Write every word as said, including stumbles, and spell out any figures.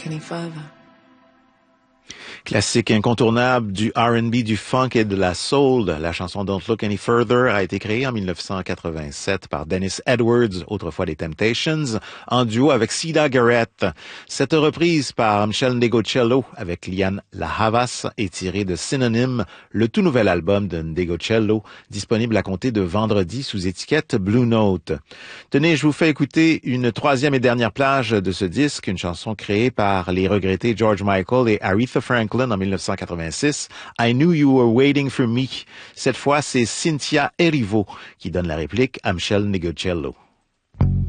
look any further. Classique incontournable du R and B, du funk et de la soul, la chanson Don't Look Any Further a été créée en dix-neuf cent quatre-vingt-sept par Dennis Edwards, autrefois des Temptations, en duo avec Sida Garrett. Cette reprise par Michel Ndegeocello avec Liane La Havas est tirée de Synonym, le tout nouvel album de Ndegeocello, disponible à compter de vendredi sous étiquette Blue Note. Tenez, je vous fais écouter une troisième et dernière plage de ce disque, une chanson créée par les regrettés George Michael et Aretha Franklin en dix-neuf cent quatre-vingt-six, I Knew You Were Waiting for Me. Cette fois, c'est Cynthia Erivo qui donne la réplique à Michel Ndegeocello.